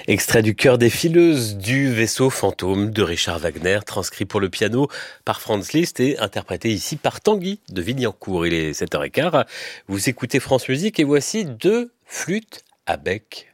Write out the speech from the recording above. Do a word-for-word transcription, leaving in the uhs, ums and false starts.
Extrait du Chœur des Fileuses du Vaisseau fantôme de Richard Wagner, transcrit pour le piano par Franz Liszt et interprété ici par Tanguy de Vignancourt. Il est sept heures quinze. Vous écoutez France Musique et voici deux flûtes à bec.